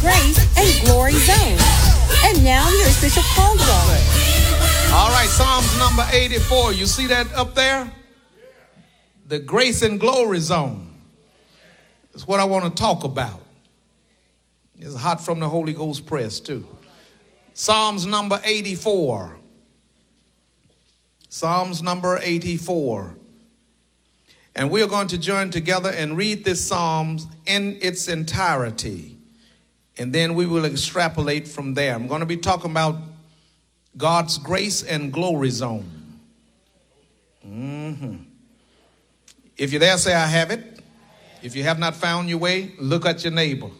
Grace and Glory Zone. And now here's Bishop Caldwell. All right, Psalms number 84. You see that up there? The Grace and Glory Zone. That's what I want to talk about. It's hot from the Holy Ghost press, too. Psalms number 84. Psalms number 84. And we're going to join together and read this Psalms in its entirety. And then we will extrapolate from there. I'm going to be talking about God's Grace and Glory Zone. If you're there, say, I have it. If you have not found your way, look at your neighbor.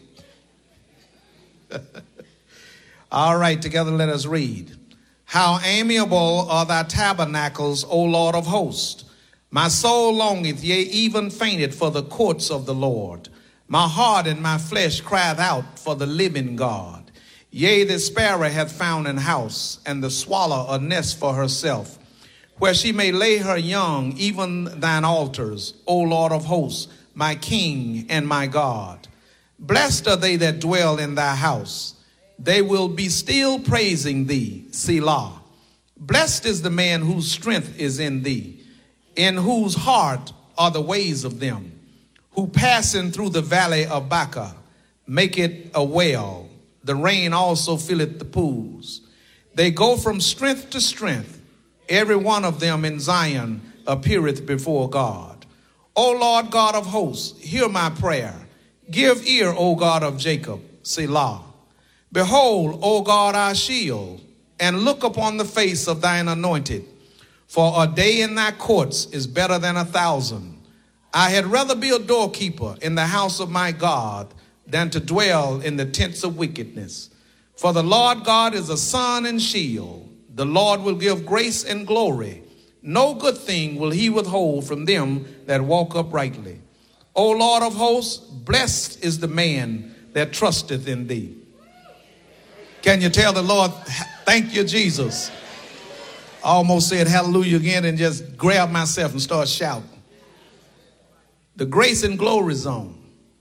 All right, together let us read. How amiable are thy tabernacles, O Lord of hosts. My soul longeth, yea, even fainteth for the courts of the Lord. My heart and my flesh crieth out for the living God. Yea, the sparrow hath found an house, and the swallow a nest for herself, where she may lay her young, even thine altars, O Lord of hosts, my King and my God. Blessed are they that dwell in thy house. They will be still praising thee, Selah. Blessed is the man whose strength is in thee, in whose heart are the ways of them, who passing through the valley of Baca make it a well. The rain also filleth the pools. They go from strength to strength. Every one of them in Zion appeareth before God. O Lord God of hosts, hear my prayer. Give ear, O God of Jacob, Selah. Behold, O God, our shield, and look upon the face of thine anointed. For a day in thy courts is better than 1,000. I had rather be a doorkeeper in the house of my God than to dwell in the tents of wickedness. For the Lord God is a sun and shield. The Lord will give grace and glory. No good thing will he withhold from them that walk uprightly. O Lord of hosts, blessed is the man that trusteth in thee. Can you tell the Lord, thank you, Jesus? I almost said hallelujah again and just grabbed myself and start shouting. The Grace and Glory Zone.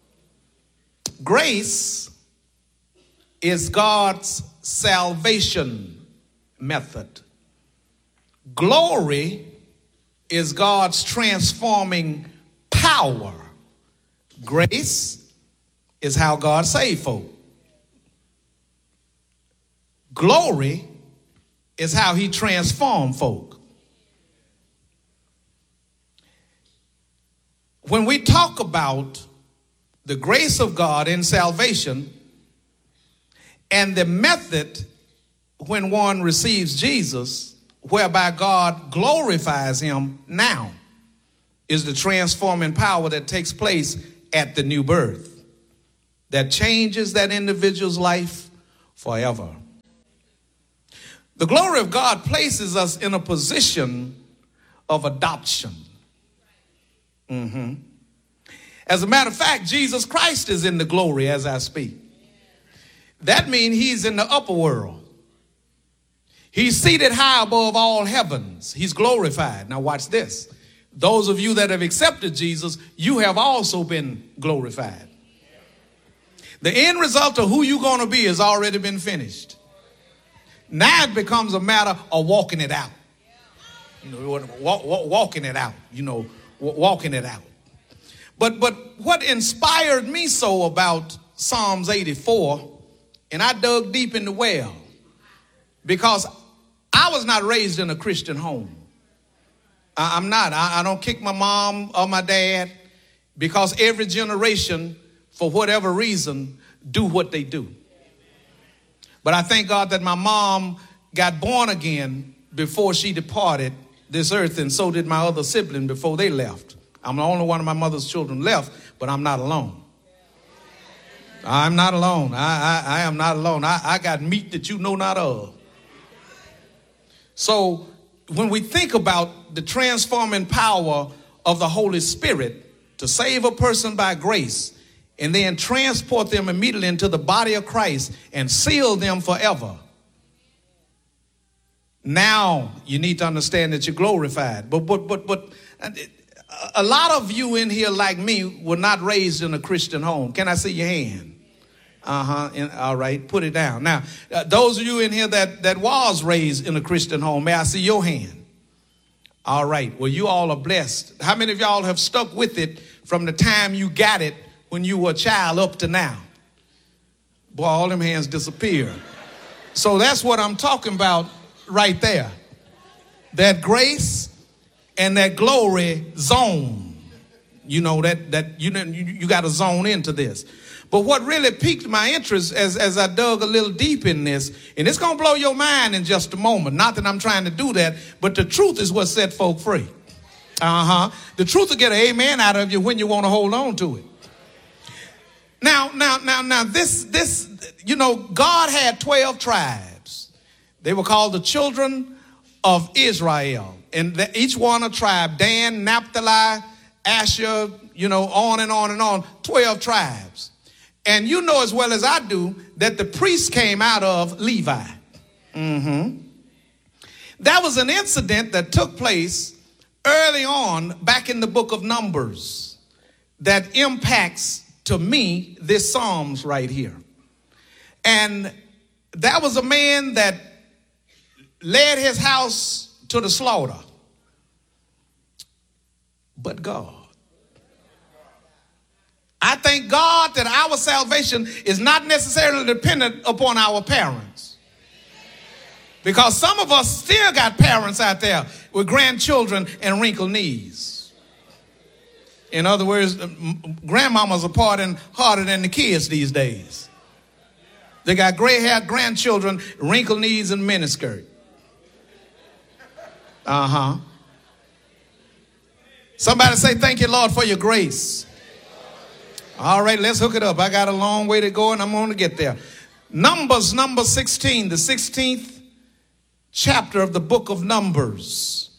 Grace is God's salvation method. Glory is God's transforming power. Grace is how God saved folk. Glory is how he transformed folk. When we talk about the grace of God in salvation and the method when one receives Jesus, whereby God glorifies him now, is the transforming power that takes place at the new birth that changes that individual's life forever. The glory of God places us in a position of adoption. As a matter of fact, Jesus Christ is in the glory as I speak. That means he's in the upper world. He's seated high above all heavens. He's glorified. Now watch this. Those of you that have accepted Jesus, you have also been glorified. The end result of who you're going to be has already been finished. Now it becomes a matter of walking it out. Walking it out. Walking it out. But what inspired me so about Psalms 84, and I dug deep in the well, because I was not raised in a Christian home. I'm not. I don't kick my mom or my dad, because every generation, for whatever reason, do what they do. But I thank God that my mom got born again before she departed this earth, and so did my other sibling before they left. I'm the only one of my mother's children left, but I'm not alone. I'm not alone. I am not alone. I got meat that you know not of. So when we think about the transforming power of the Holy Spirit to save a person by grace and then transport them immediately into the body of Christ and seal them forever, now you need to understand that you're glorified. But a lot of you in here like me were not raised in a Christian home. Can I see your hand? All right, put it down. Now, those of you in here that was raised in a Christian home, may I see your hand? All right. Well, you all are blessed. How many of y'all have stuck with it from the time you got it when you were a child up to now? Boy, all them hands disappear. So that's what I'm talking about right there. That grace and that glory zone. You know, that you got to zone into this. But what really piqued my interest as I dug a little deep in this, and it's going to blow your mind in just a moment. Not that I'm trying to do that, but the truth is what set folk free. The truth will get an amen out of you when you want to hold on to it. Now, this, you know, God had 12 tribes. They were called the children of Israel. And each one a tribe, Dan, Naphtali, Asher, you know, on and on and on, 12 tribes. And you know as well as I do that the priests came out of Levi. That was an incident that took place early on back in the book of Numbers that impacts, to me, this Psalms right here. And that was a man that led his house to the slaughter. But God. I thank God that our salvation is not necessarily dependent upon our parents. Because some of us still got parents out there with grandchildren and wrinkled knees. In other words, grandmamas are partying harder than the kids these days. They got gray-haired grandchildren, wrinkled knees, and miniskirt. Somebody say, thank you, Lord, for your grace. All right, let's hook it up. I got a long way to go, and I'm going to get there. Numbers, number 16, the 16th chapter of the book of Numbers.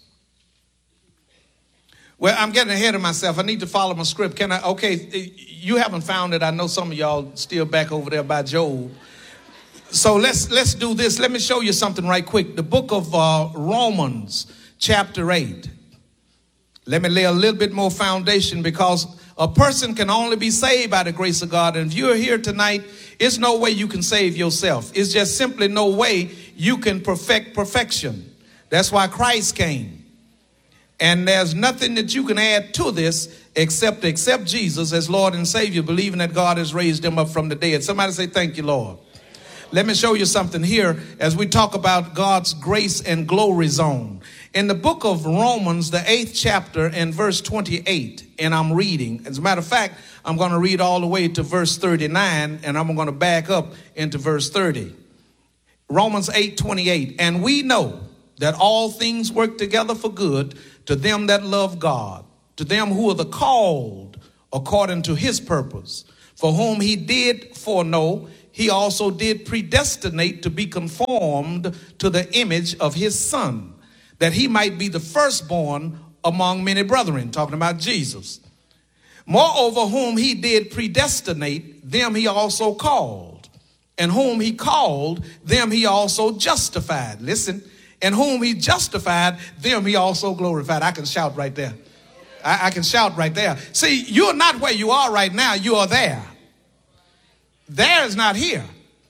Well, I'm getting ahead of myself. I need to follow my script. Can I? Okay, you haven't found it. I know some of y'all still back over there by Job. So let's do this. Let me show you something right quick. The book of Romans, chapter 8. Let me lay a little bit more foundation, because a person can only be saved by the grace of God. And if you're here tonight, it's no way you can save yourself. It's just simply no way you can perfect perfection. That's why Christ came. And there's nothing that you can add to this except accept Jesus as Lord and Savior, believing that God has raised him up from the dead. Somebody say, thank you, Lord. Let me show you something here as we talk about God's grace and glory zone. In the book of Romans, the 8th chapter and verse 28, and I'm reading. As a matter of fact, I'm going to read all the way to verse 39, and I'm going to back up into verse 30. Romans 8:28, and we know that all things work together for good to them that love God, to them who are the called according to his purpose, for whom he did foreknow, he also did predestinate to be conformed to the image of his Son, that he might be the firstborn among many brethren, talking about Jesus. Moreover, whom he did predestinate, them he also called. And whom he called, them he also justified. Listen, and whom he justified, them he also glorified. I can shout right there. I can shout right there. See, you're not where you are right now. You are there. There is not here.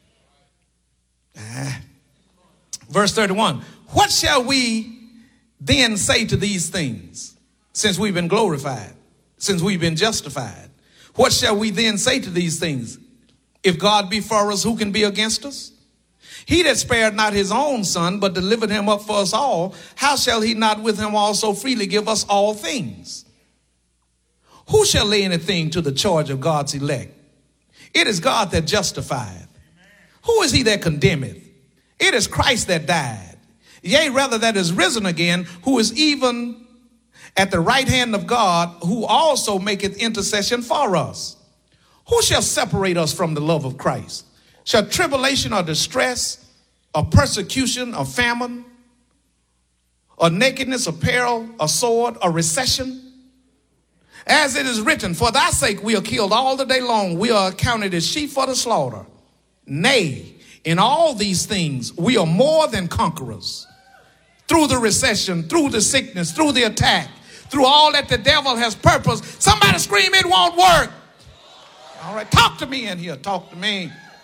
Verse 31. What shall we then say to these things, since we've been glorified, since we've been justified? What shall we then say to these things? If God be for us, who can be against us? He that spared not his own Son, but delivered him up for us all, how shall he not with him also freely give us all things? Who shall lay anything to the charge of God's elect? It is God that justifieth. Who is he that condemneth? It is Christ that died, yea, rather that is risen again, who is even at the right hand of God, who also maketh intercession for us. Who shall separate us from the love of Christ? Shall tribulation or distress or persecution or famine or nakedness or peril or sword or recession? As it is written, for thy sake we are killed all the day long. We are accounted as sheep for the slaughter. Nay, in all these things we are more than conquerors. Through the recession, through the sickness, through the attack, through all that the devil has purposed. Somebody scream, it won't work. All right, talk to me in here. Talk to me.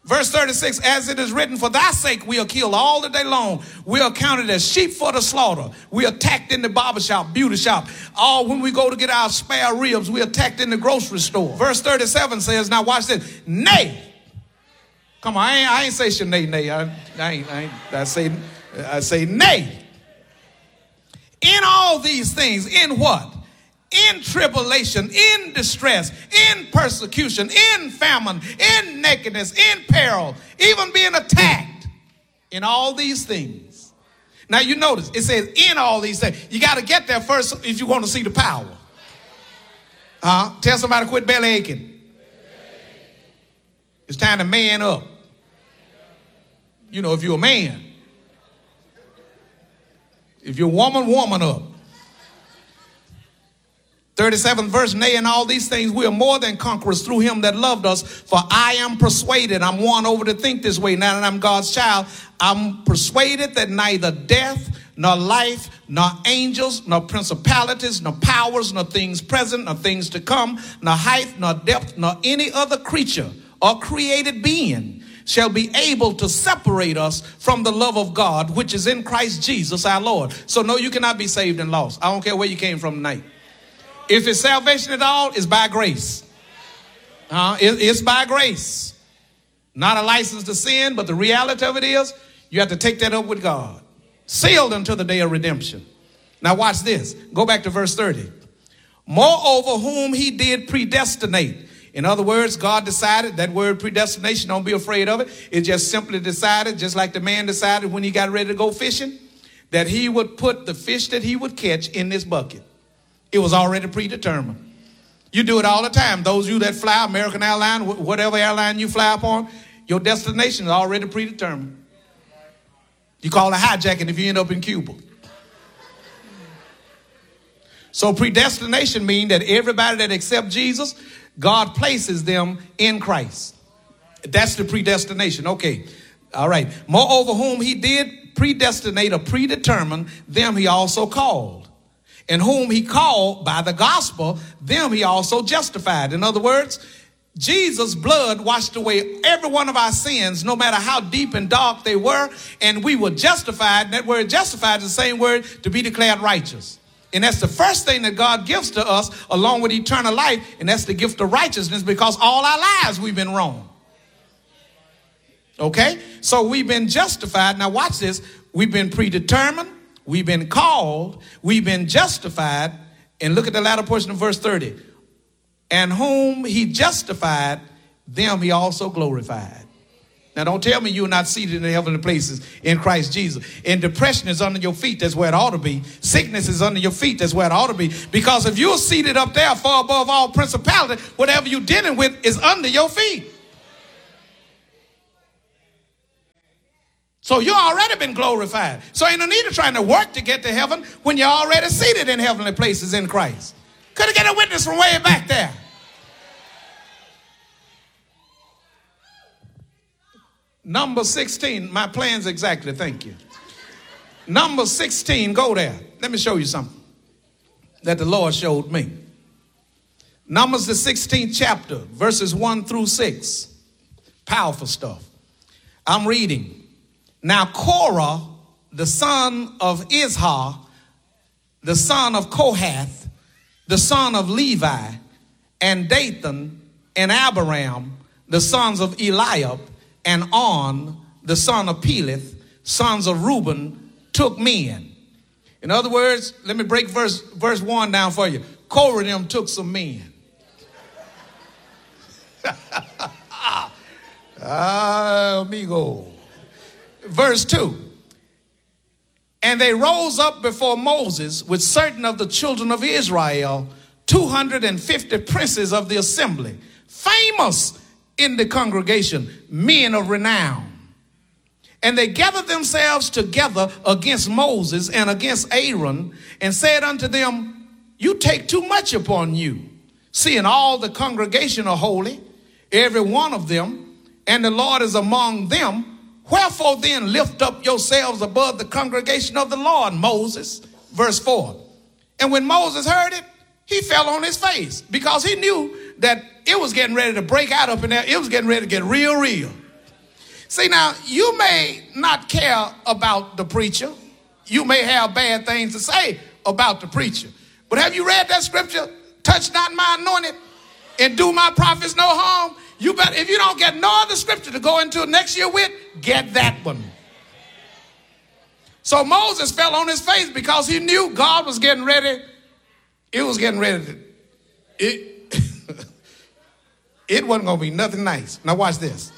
Verse 36, as it is written, for thy sake we are killed all the day long. We are counted as sheep for the slaughter. We are attacked in the barbershop, beauty shop. All when we go to get our spare ribs, we are attacked in the grocery store. Verse 37 says, now watch this. Nay. Come on, I ain't say Sinead, nay. I say nay. In all these things, in what? In tribulation, in distress, in persecution, in famine, in nakedness, in peril, even being attacked, in all these things. Now you notice, it says in all these things. You got to get there first if you want to see the power. Tell somebody to quit belly aching. It's time to man up. You know, if you're a man. If you're a woman, woman up. 37th verse, nay, in all these things we are more than conquerors through him that loved us. For I am persuaded, I'm won over to think this way, now that I'm God's child, I'm persuaded that neither death, nor life, nor angels, nor principalities, nor powers, nor things present, nor things to come, nor height, nor depth, nor any other creature or created being shall be able to separate us from the love of God, which is in Christ Jesus our Lord. So no, you cannot be saved and lost. I don't care where you came from tonight. If it's salvation at all, it's by grace. It's by grace. Not a license to sin, but the reality of it is you have to take that up with God. Sealed until the day of redemption. Now watch this. Go back to verse 30. Moreover, whom he did predestinate. In other words, God decided, that word predestination, don't be afraid of it. It just simply decided, just like the man decided when he got ready to go fishing, that he would put the fish that he would catch in this bucket. It was already predetermined. You do it all the time. Those of you that fly American Airlines, whatever airline you fly upon, your destination is already predetermined. You call it hijacking if you end up in Cuba. So predestination means that everybody that accepts Jesus, God places them in Christ. That's the predestination. Okay. All right. Moreover, whom he did predestinate or predetermine, them he also called. And whom he called by the gospel, them he also justified. In other words, Jesus' blood washed away every one of our sins, no matter how deep and dark they were, and we were justified. And that word justified is the same word to be declared righteous. And that's the first thing that God gives to us along with eternal life, and that's the gift of righteousness, because all our lives we've been wrong. Okay? So we've been justified. Now watch this. We've been predetermined. We've been called, we've been justified, and look at the latter portion of verse 30. And whom he justified, them he also glorified. Now don't tell me you're not seated in the heavenly places in Christ Jesus. And depression is under your feet, that's where it ought to be. Sickness is under your feet, that's where it ought to be. Because if you're seated up there far above all principality, whatever you're dealing with is under your feet. So you already been glorified. So ain't no need of trying to work to get to heaven when you're already seated in heavenly places in Christ. Could have get a witness from way back there. Number 16, my plan's exactly, thank you. Number 16, go there. Let me show you something that the Lord showed me. Numbers the 16th chapter, verses 1 through 6. Powerful stuff. I'm reading. Now Korah, the son of Izhar, the son of Kohath, the son of Levi, and Dathan and Abiram, the sons of Eliab, and On, the son of Peleth, sons of Reuben, took men. In other words, let me break verse 1 down for you. Korah and them took some men. Amigo. Verse 2. And they rose up before Moses with certain of the children of Israel, 250 princes of the assembly, famous in the congregation, men of renown. And they gathered themselves together against Moses and against Aaron, and said unto them, you take too much upon you, seeing all the congregation are holy, every one of them, and the Lord is among them. Wherefore then lift up yourselves above the congregation of the Lord, Moses. Verse 4. And when Moses heard it, he fell on his face, because he knew that it was getting ready to break out up in there. It was getting ready to get real. See, now, you may not care about the preacher. You may have bad things to say about the preacher. But have you read that scripture? Touch not my anointed and do my prophets no harm. You better, if you don't get no other scripture to go into next year with, get that one. So Moses fell on his face because he knew God was getting ready. It was getting ready to, it wasn't going to be nothing nice. Now watch this.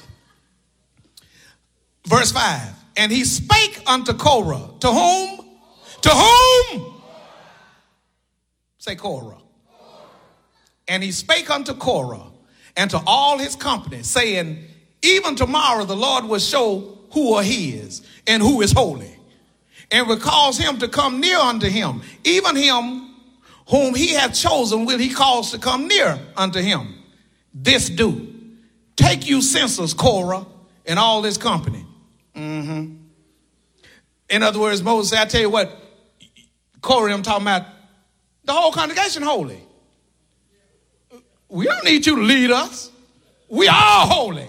Verse 5. And he spake unto Korah. To whom? To whom? Say Korah. And he spake unto Korah and to all his company, saying, even tomorrow the Lord will show who are his and who is holy, and will cause him to come near unto him. Even him whom he hath chosen will he cause to come near unto him. This do. Take you censers, Korah, and all his company. In other words, Moses said, I tell you what, Korah, I'm talking about the whole congregation holy. We don't need you to lead us. We are holy.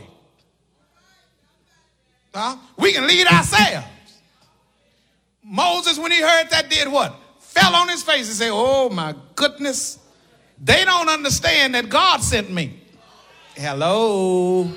We can lead ourselves. Moses, when he heard that, did what? Fell on his face and said, oh my goodness. They don't understand that God sent me. Hello.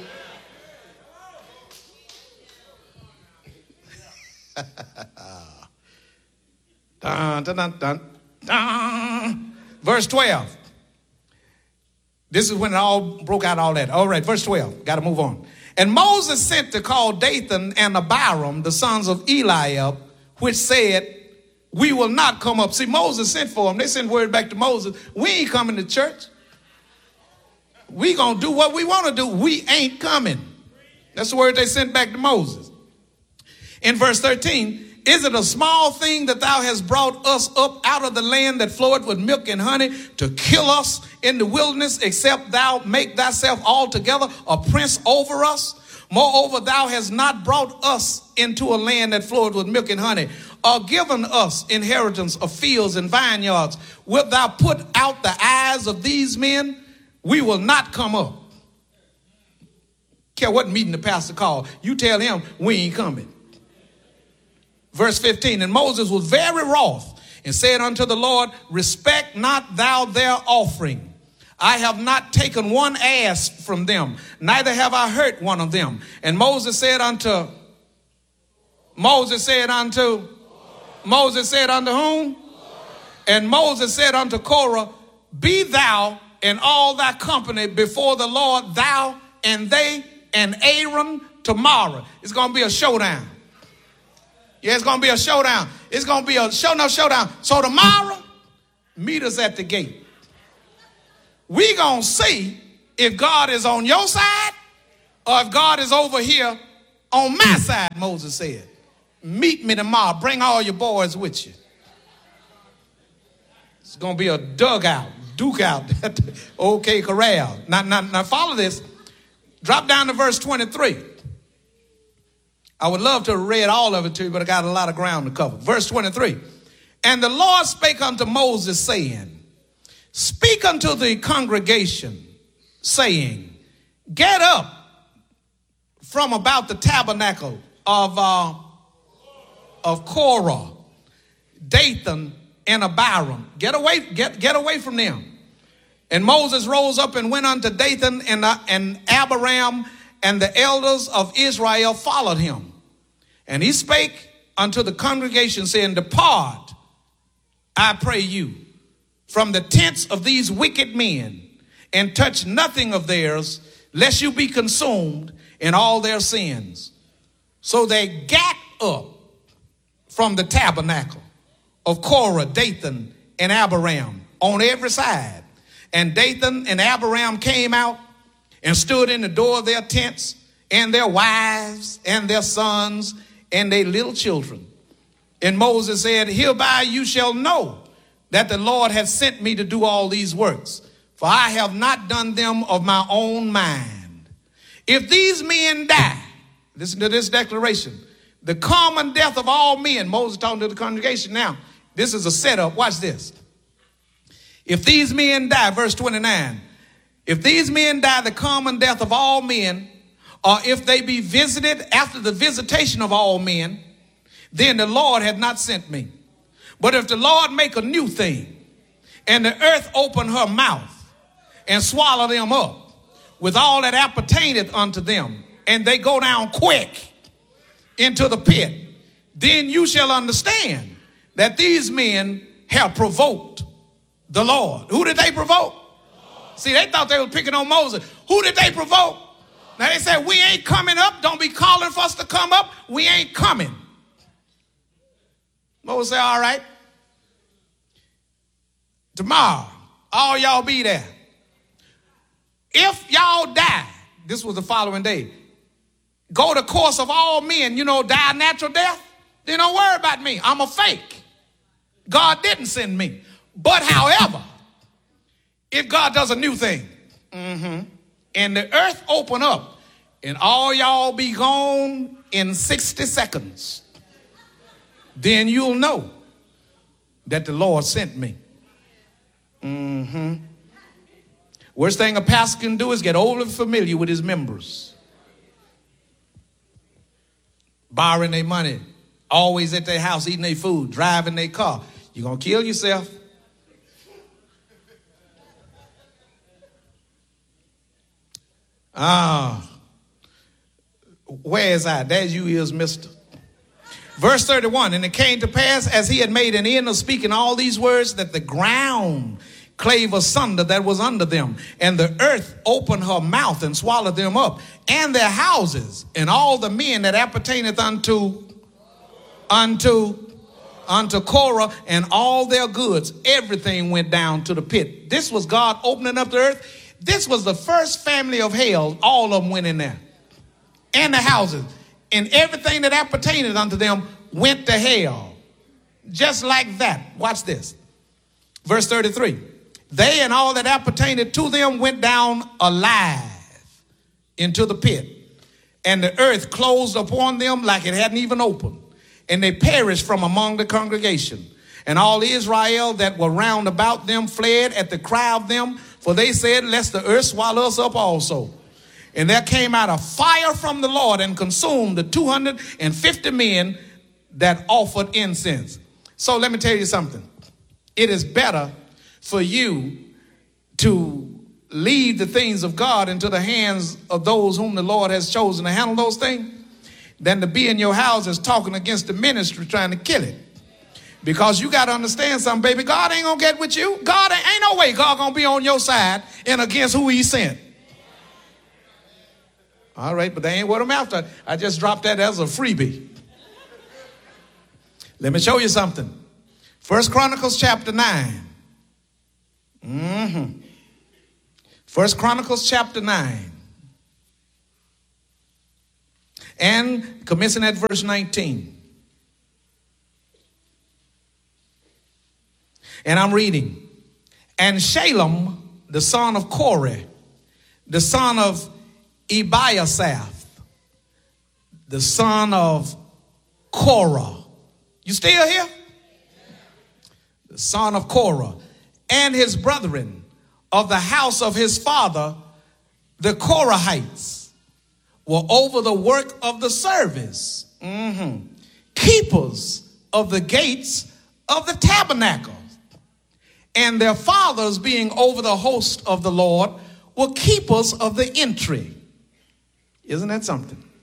Dun, dun, dun, dun, dun. Verse 12. This is when it all broke out, all that. All right, verse 12. Got to move on. And Moses sent to call Dathan and Abiram, the sons of Eliab, which said, we will not come up. See, Moses sent for them. They sent word back to Moses. We ain't coming to church. We going to do what we want to do. We ain't coming. That's the word they sent back to Moses. In verse 13, is it a small thing that thou hast brought us up out of the land that floweth with milk and honey to kill us in the wilderness, except thou make thyself altogether a prince over us? Moreover, thou hast not brought us into a land that floweth with milk and honey, or given us inheritance of fields and vineyards. Wilt thou put out the eyes of these men? We will not come up. Care what meeting the pastor called. You tell him we ain't coming. Verse 15, and Moses was very wroth and said unto the Lord, respect not thou their offering. I have not taken one ass from them, neither have I hurt one of them. And Moses said unto whom? And Moses said unto Korah, be thou and all thy company before the Lord, thou and they and Aaron tomorrow. It's going to be a showdown. Yeah, it's going to be a showdown. It's going to be a showdown. So tomorrow, meet us at the gate. We're going to see if God is on your side or if God is over here on my side, Moses said. Meet me tomorrow. Bring all your boys with you. It's going to be a duke out at the OK Corral. Now follow this. Drop down to verse 23. I would love to have read all of it to you, but I got a lot of ground to cover. Verse 23. And the Lord spake unto Moses, saying, speak unto the congregation, saying, get up from about the tabernacle of Korah, Dathan, and Abiram. Get away from them. And Moses rose up and went unto Dathan and Abiram, and the elders of Israel followed him. And he spake unto the congregation, saying, depart, I pray you, from the tents of these wicked men, and touch nothing of theirs, lest you be consumed in all their sins. So they gat up from the tabernacle of Korah, Dathan, and Abiram on every side. And Dathan and Abiram came out and stood in the door of their tents, and their wives and their sons and their little children. And Moses said, hereby you shall know that the Lord has sent me to do all these works, for I have not done them of my own mind. If these men die, listen to this declaration, the common death of all men, Moses talking to the congregation now, this is a setup, watch this. If these men die, verse 29, if these men die the common death of all men, or if they be visited after the visitation of all men, then the Lord had not sent me. But if the Lord make a new thing, and the earth open her mouth, and swallow them up, with all that appertaineth unto them, and they go down quick into the pit, then you shall understand that these men have provoked the Lord. Who did they provoke? See, they thought they were picking on Moses. Who did they provoke? Now they said, we ain't coming up. Don't be calling for us to come up. We ain't coming. Moses said, all right. Tomorrow, all y'all be there. If y'all die, this was the following day, go the course of all men, die natural death, then don't worry about me. I'm a fake. God didn't send me. But however, if God does a new thing, and the earth open up, and all y'all be gone in 60 seconds, then you'll know that the Lord sent me. Worst thing a pastor can do is get overly familiar with his members. Borrowing their money, always at their house, eating their food, driving their car. You're going to kill yourself. Where is I? There's you is, mister. Verse 31, and it came to pass as he had made an end of speaking all these words that the ground clave asunder that was under them, and the earth opened her mouth and swallowed them up, and their houses, and all the men that appertaineth unto Korah, and all their goods, everything went down to the pit. This was God opening up the earth. This was the first family of hell. All of them went in there, and the houses, and everything that appertaineth unto them went to hell. Just like that. Watch this. Verse 33. They and all that appertained to them went down alive into the pit, and the earth closed upon them like it hadn't even opened, and they perished from among the congregation. And all Israel that were round about them fled at the cry of them, for they said, lest the earth swallow us up also. And there came out a fire from the Lord and consumed the 250 men that offered incense. So let me tell you something. It is better for you to leave the things of God into the hands of those whom the Lord has chosen to handle those things than to be in your houses talking against the ministry trying to kill it. Because you got to understand something, baby. God ain't going to get with you. God ain't no way God going to be on your side and against who he sent. All right, but they ain't what I'm after. I just dropped that as a freebie. Let me show you something. 1 Chronicles chapter 9. 1 Chronicles chapter 9. And commencing at verse 19. And I'm reading. And Shalom, the son of Korah, the son of Ebiasaph, the son of Korah. You still here? The son of Korah, and his brethren of the house of his father, the Korahites, were over the work of the service, keepers of the gates of the tabernacle. And their fathers, being over the host of the Lord, were keepers of the entry. Isn't that something?